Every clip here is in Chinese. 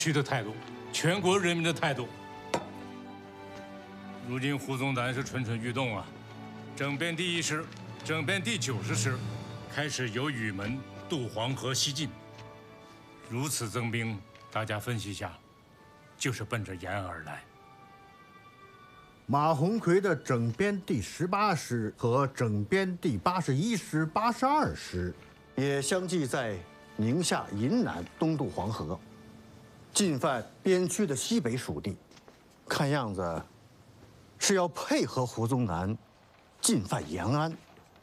区的态度，全国人民的态度。如今胡宗南是蠢蠢欲动啊，整编第1师、整编第90师开始由雨门渡黄河西进。如此增兵，大家分析一下，就是奔着延安而来。 马鸿逵的整编第18师和整编第81师、82师也相继在宁夏银南东渡黄河，进犯边区的西北属地，看样子是要配合胡宗南进犯延安。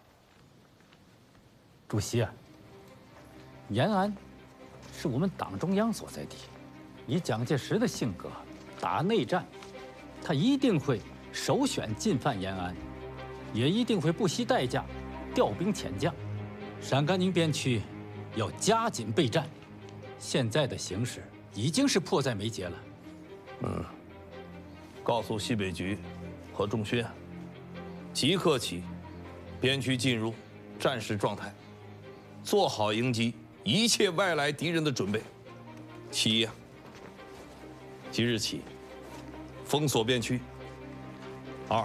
主席啊，延安是我们党中央所在地，以蒋介石的性格，打内战，他一定会首选进犯延安，也一定会不惜代价调兵遣将。陕甘宁边区要加紧备战，现在的形势已经是迫在眉睫了。 告诉西北局和中宣，即刻起，边区进入战时状态，做好迎击一切外来敌人的准备。其一，即日起封锁边区。2，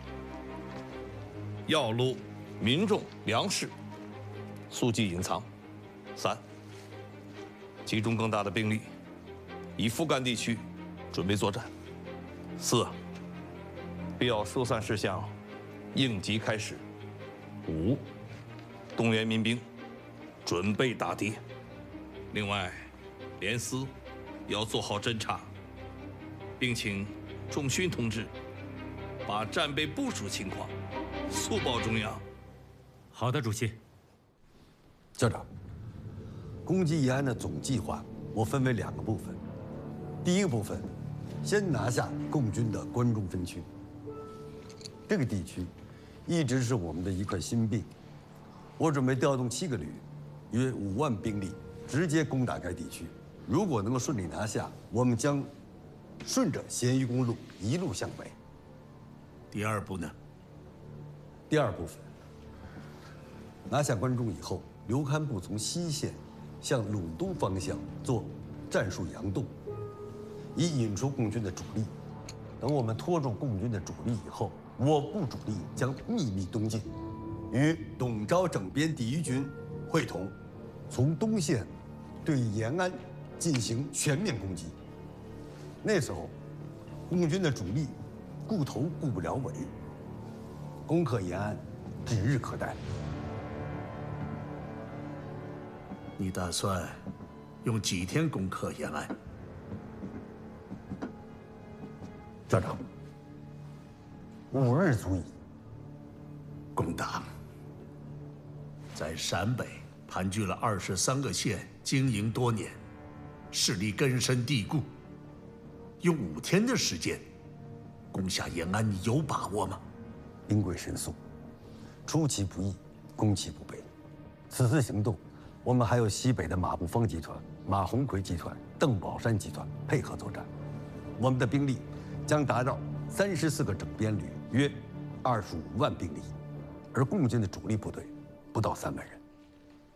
要路民众粮食速记隐藏。3，集中更大的兵力，以副干地区准备作战。4，必要疏散事项应急开始。5，动员民兵准备打敌。另外，联司要做好侦察，并请仲勋同志把战备部署情况速报中央。 好的，主席。 校长，攻击延安的总计划我分为2个部分。第一个部分，先拿下共军的关中分区。这个地区一直是我们的一块心病。我准备调动7个旅，约5万兵力，直接攻打该地区。如果能够顺利拿下，我们将顺着咸鱼公路一路向北。 第2步呢？ 第2部分，拿下关中以后，刘堪部从西线向陇东方向做战术佯动，以引出共军的主力。等我们拖住共军的主力以后，我部主力将秘密东进，与董钊整编第1军会同，从东线对延安进行全面攻击。那时候，共军的主力顾头顾不了尾，攻克延安指日可待。 你打算用几天攻克延安？ 校长，5日足矣。 共党在陕北盘踞了23个县，经营多年，势力根深蒂固。用5天的时间攻下延安，你有把握吗？ 兵贵神速，出其不意，攻其不备。此次行动，我们还有西北的马步芳集团、马鸿逵集团、邓宝山集团配合作战。我们的兵力将达到34个整编旅，约25万兵力，而共军的主力部队不到3万人。